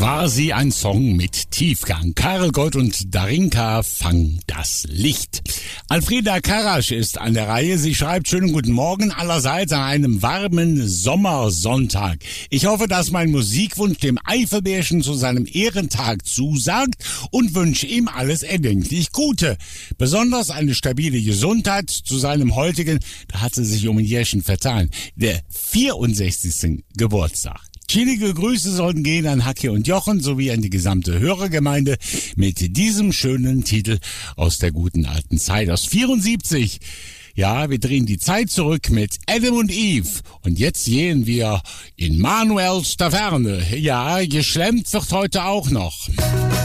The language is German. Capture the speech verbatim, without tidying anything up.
Quasi ein Song mit Tiefgang. Karel Gott und Darinka, fang das Licht. Alfreda Karasch ist an der Reihe. Sie schreibt: schönen guten Morgen allerseits an einem warmen Sommersonntag. Ich hoffe, dass mein Musikwunsch dem Eifelbärchen zu seinem Ehrentag zusagt und wünsche ihm alles erdenklich Gute. Besonders eine stabile Gesundheit zu seinem heutigen, da hat sie sich um ein Jährchen vertan, der vierundsechzigsten Geburtstag. Chillige Grüße sollten gehen an Hacke und Jochen sowie an die gesamte Hörergemeinde mit diesem schönen Titel aus der guten alten Zeit, aus vierundsiebzig. Ja, wir drehen die Zeit zurück mit Adam und Eve. Und jetzt gehen wir in Manuels Taverne. Ja, geschlemmt wird heute auch noch.